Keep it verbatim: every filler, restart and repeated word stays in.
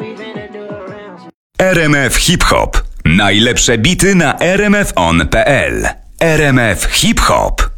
R M F Hip Hop. Najlepsze bity na r m f on kropka p l. R M F Hip Hop.